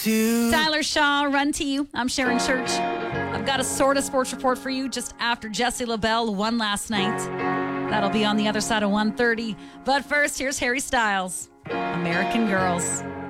Tyler Shaw, Run to You. I'm Sharon Church. I've got a sort of sports report for you just after Jesse LaBelle won last night. That'll be on the other side of 1:30. But first, here's Harry Styles, American Girls.